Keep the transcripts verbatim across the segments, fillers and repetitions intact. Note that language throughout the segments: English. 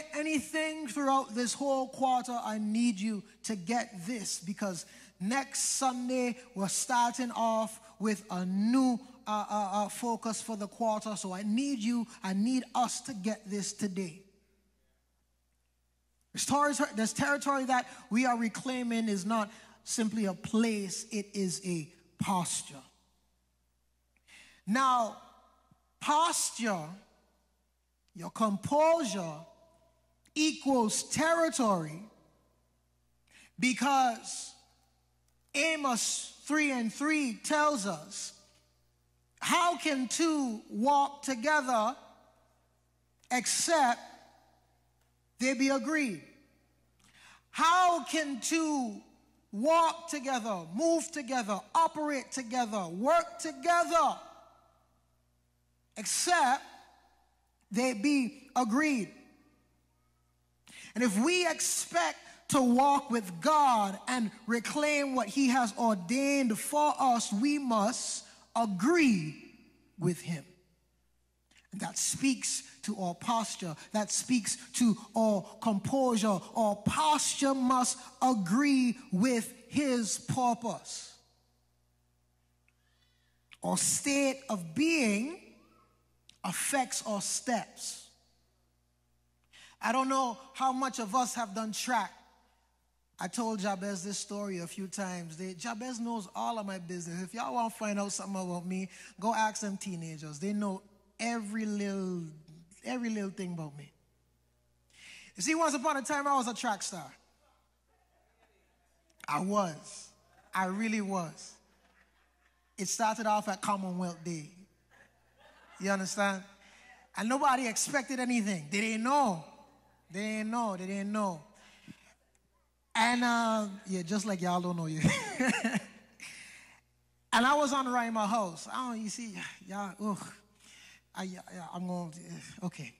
anything throughout this whole quarter, I need you to get this, because next Sunday we're starting off with a new uh, uh, uh, focus for the quarter. So I need you, I need us to get this today. This territory, this territory that we are reclaiming is not simply a place, it is a posture. Now, posture, your composure, equals territory, because Amos three and three tells us, how can two walk together except they be agreed? How can two walk together, move together, operate together, work together, except they be agreed? And if we expect to walk with God and reclaim what he has ordained for us, we must agree with him. And that speaks to our posture. That speaks to our composure. Our posture must agree with his purpose. Our state of being affects our steps. I don't know how much of us have done track. I told Jabez this story a few times. They, Jabez knows all of my business. If y'all want to find out something about me, go ask them teenagers. They know every little, every little thing about me. You see, once upon a time, I was a track star. I was. I really was. It started off at Commonwealth Day. You understand? And nobody expected anything. They didn't know. They didn't know. They didn't know. And, uh, yeah, just like y'all don't know you. And I was on Rima House. I don't, you see, y'all, ugh. I, I, I'm going to, okay.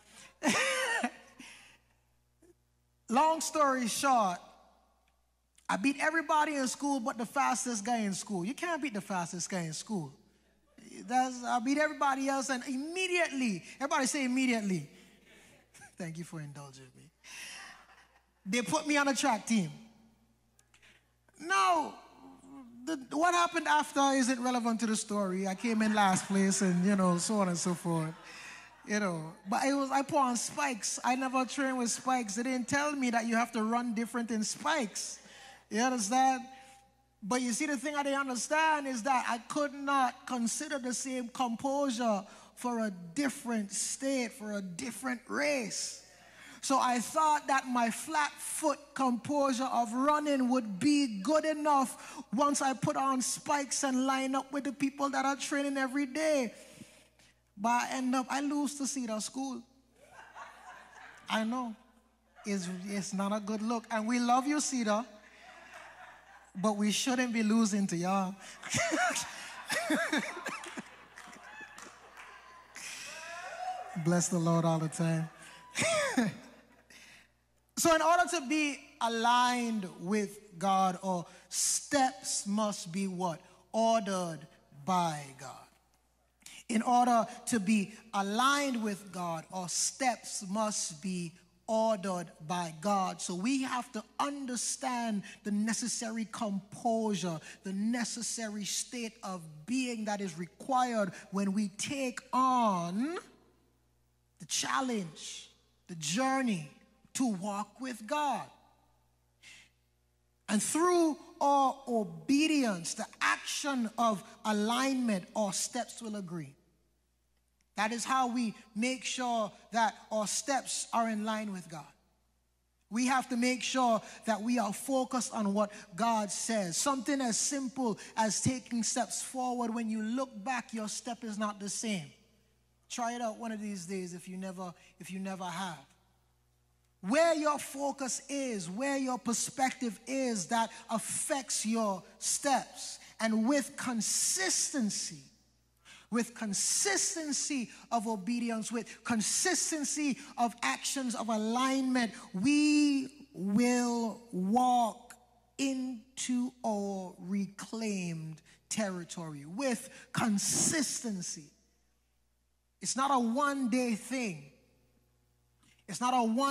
Long story short, I beat everybody in school but the fastest guy in school. You can't beat the fastest guy in school. That's, I beat everybody else, and immediately, everybody say immediately. Thank you for indulging me. They put me on a track team. Now, the, what happened after isn't relevant to the story. I came in last place and, you know, so on and so forth. You know, but it was, I put on spikes. I never trained with spikes. They didn't tell me that you have to run different in spikes. You understand? But you see, the thing I didn't understand is that I could not consider the same composure for a different state, for a different race. So I thought that my flat foot composure of running would be good enough once I put on spikes and line up with the people that are training every day. But I end up, I lose to Cedar School. I know. It's, it's not a good look. And we love you, Cedar. But we shouldn't be losing to y'all. Bless the Lord all the time. So in order to be aligned with God, or steps must be what? Ordered by God. In order to be aligned with God, our steps must be ordered by God. So we have to understand the necessary composure, the necessary state of being that is required when we take on the challenge, the journey to walk with God. And through our obedience, the action of alignment, our steps will agree. That is how we make sure that our steps are in line with God. We have to make sure that we are focused on what God says. Something as simple as taking steps forward. When you look back, your step is not the same. Try it out one of these days if you never, if you never have. Where your focus is, where your perspective is, that affects your steps. And with consistency, with consistency of obedience, with consistency of actions of alignment, we will walk into our reclaimed territory with consistency. It's not a one-day thing. It's not a one